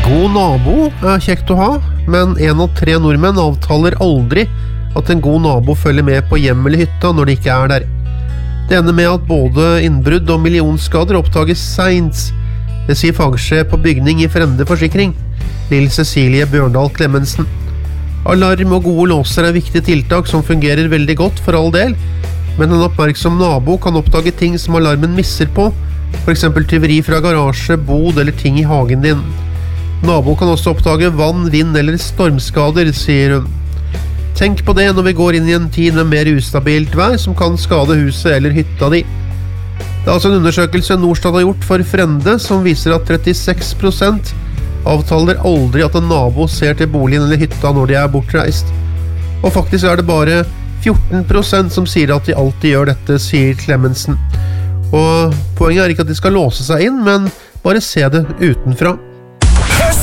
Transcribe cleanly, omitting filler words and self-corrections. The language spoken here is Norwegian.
God nabo kjekt å ha, men 1 av 3 nordmenn avtaler aldri at en god nabo følger med på hjem eller hytta når de ikke der. Det ender med at både innbrudd og millionskader oppdages sent. Det sier fagsjef på bygning i Frende Forsikring, Lill Cecilie Bjørndal Clemensen. Alarm og gode låser viktige tiltak som fungerer veldig godt for all del, men en oppmerksom nabo kan oppdage ting som alarmen misser på, for eksempel tyveri fra garasje, bod eller ting i hagen din. Nabo kan også oppdage vann, vind eller stormskader, sier hun. Tenk på det når vi går inn i en tid med mer ustabilt vær som kan skade huset eller hytta di. Det er altså en undersøkelse Norstat har gjort for Frende som viser at 36% avtaler aldri at en nabo ser til boligen eller hytta når de bortreist. Og faktisk det bare 14% som sier at de alltid gjør dette, sier Clemensen. Og poenget ikke at de skal låse seg inn, men bare se det utenfra.